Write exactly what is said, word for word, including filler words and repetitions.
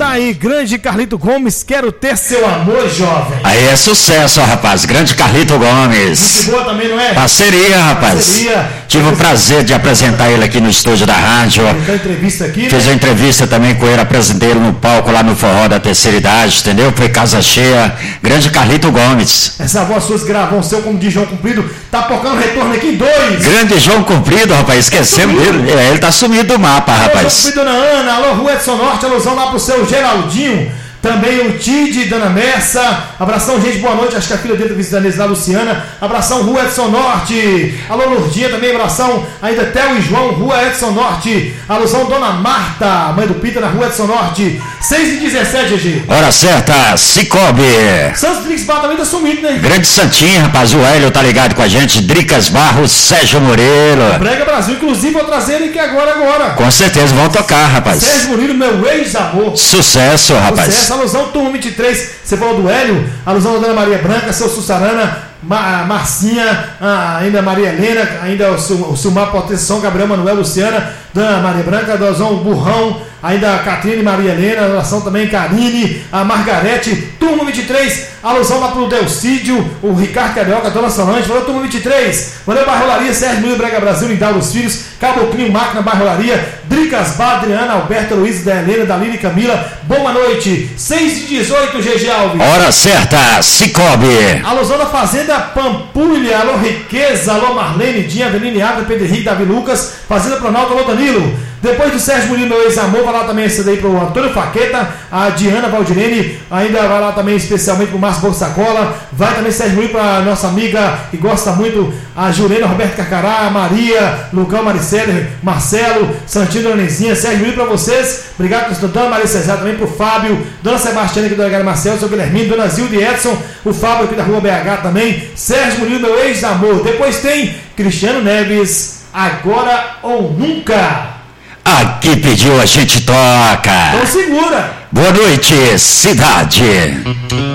Tá aí, grande Carlito Gomes, quero ter seu amor, jovem. Aí é sucesso, rapaz, grande Carlito Gomes. Muito boa também, não é? Parceria, rapaz. Parceria. Tive o prazer de apresentar ele aqui no estúdio da rádio. Então, entrevista aqui, Fiz né? uma entrevista também com ele, apresentei ele no palco lá no Forró da Terceira Idade, entendeu? Foi casa cheia. Grande Carlito Gomes. Essa voz sua gravou o seu, como diz João Comprido, tá pocando retorno aqui em dois. Grande João Comprido, rapaz, esquecemos dele. É, ele tá sumido do mapa, rapaz. Alô, Dona Ana, alô, Rua Edson Norte, alusão lá pro seu Geraldinho. Também o Tide, Dana Messa. Abração, gente, boa noite. Acho que a filha dele tá visitando eles lá, Luciana. Abração, Rua Edson Norte. Alô, Lourdinha também, abração. Ainda Theo e João, Rua Edson Norte. Alusão, Dona Marta, mãe do Pita, na Rua Edson Norte. seis e dezessete, G G. Hora certa, Cicobi. Santos Drix Bar também tá sumido, né? Grande Santinho, rapaz, o Hélio tá ligado com a gente. Dricas Barros, Sérgio Moreira. Brega Brasil, inclusive vou trazer ele que agora, agora. Com certeza vão tocar, rapaz. Sérgio Murilo, meu ex-amor. Sucesso, rapaz. Sucesso, alusão, turma vinte e três. Você falou do Hélio, alusão da Dona Maria Branca, seu Sussarana, Ma Marcinha, ah, ainda Maria Helena, ainda o, Sil o Silmar Proteção, Gabriel Manuel, Luciana, Dona Maria Branca, Dozão Burrão, ainda a Catrine Maria Helena, alusão também Karine, a Margarete, turma vinte e três, alusão lá pro Delcídio, o Ricardo Carioca, Dona Solange, valeu turma vinte e três, valeu Barrolaria, Sérgio Murilo, Brega Brasil, Lindal dos Filhos, Caboclinho, Máquina, Barrolaria, Dricas Bar, Adriana, Alberto, Luiz, da Helena, Daline, Camila, boa noite, seis e dezoito, G G Alves. Hora certa, Cicobi. Alusão da Fazenda Pampulha, alô Riqueza, alô Marlene, Dinha, Avenida Água, Pedro Henrique, Davi Lucas, Fazenda Planalto, alô Danilo. Depois do Sérgio Murilo, meu ex-amor, vai lá também esse daí pro Antônio Faqueta, a Diana Valdirene, ainda vai lá também especialmente pro Márcio Bolsacola, vai também Sérgio Murilo pra nossa amiga que gosta muito, a Jurena, Roberto Carcará, a Maria, Lucão, Maricele, Marcelo, Santinho, Dona Nezinha, Sérgio Murilo pra vocês, obrigado por estudando, Maria Cesar também pro Fábio, Dona Sebastiana aqui do Delegado Marcelo, seu Guilhermino, Dona Zilde Edson, o Fábio aqui da Rua B H também, Sérgio Murilo, meu ex-amor, depois tem Cristiano Neves, Agora ou Nunca. Aqui pediu, a gente toca. Então segura. Boa noite, cidade.